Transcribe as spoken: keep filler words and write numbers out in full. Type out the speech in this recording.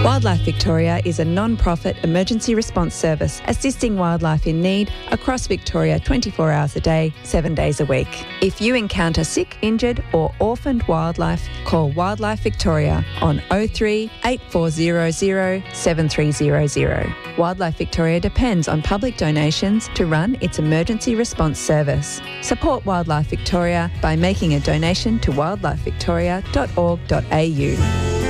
Wildlife Victoria is a non-profit emergency response service assisting wildlife in need across Victoria twenty-four hours a day, seven days a week. If you encounter sick, injured or orphaned wildlife, call Wildlife Victoria on oh three eight four zero zero seven three zero zero. Wildlife Victoria depends on public donations to run its emergency response service. Support Wildlife Victoria by making a donation to wildlife victoria dot org dot a u.